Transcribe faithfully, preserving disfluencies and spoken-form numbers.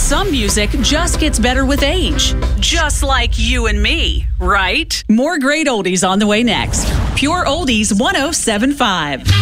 some music just gets better with age. Just like you and me, right? More great oldies on the way next. Pure Oldies one oh seven point five.